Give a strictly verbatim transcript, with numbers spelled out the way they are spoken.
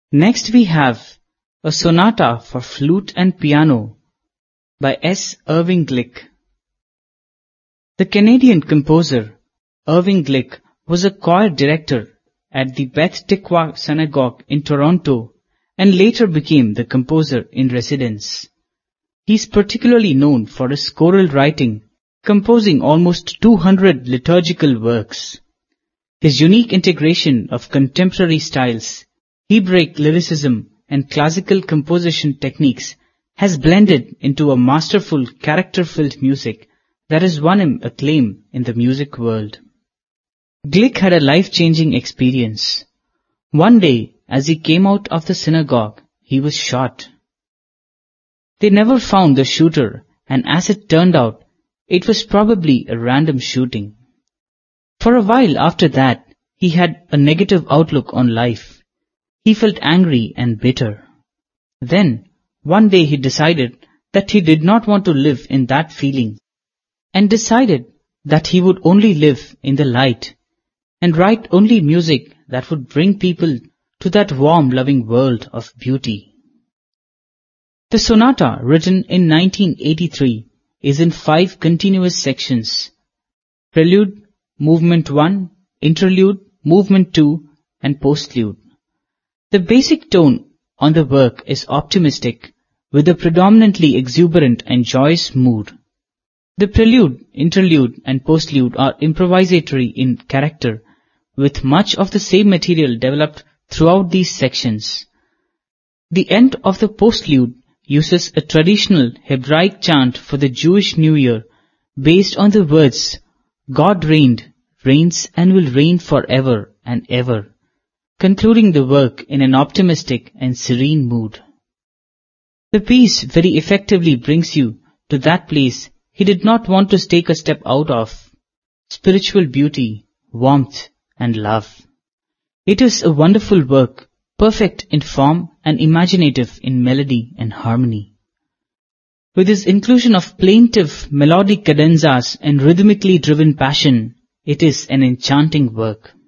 Next we have a sonata for flute and piano by S. Irving Glick. The Canadian composer Irving Glick was a choir director at the Beth Tikwa Synagogue in Toronto and later became the composer in residence. He is particularly known for his choral writing, composing almost two hundred liturgical works. His unique integration of contemporary styles, Hebraic lyricism, and classical composition techniques has blended into a masterful, character-filled music that has won him acclaim in the music world. Glick had a life-changing experience. One day, as he came out of the synagogue, he was shot. They never found the shooter, and as it turned out, it was probably a random shooting. For a while after that, he had a negative outlook on life. He felt angry and bitter. Then, one day he decided that he did not want to live in that feeling, and decided that he would only live in the light, and write only music that would bring people to that warm, loving world of beauty. The sonata, written in nineteen eighty-three, is in five continuous sections: prelude, movement one, interlude, movement two, and postlude. The basic tone on the work is optimistic, with a predominantly exuberant and joyous mood. The prelude, interlude, and postlude are improvisatory in character, with much of the same material developed throughout these sections. The end of the postlude uses a traditional Hebraic chant for the Jewish New Year based on the words, "God reigned, reigns and will reign forever and ever," concluding the work in an optimistic and serene mood. The piece very effectively brings you to that place he did not want to take a step out of: spiritual beauty, warmth, and love. It is a wonderful work, perfect in form and imaginative in melody and harmony. With his inclusion of plaintive melodic cadenzas and rhythmically driven passion, it is an enchanting work.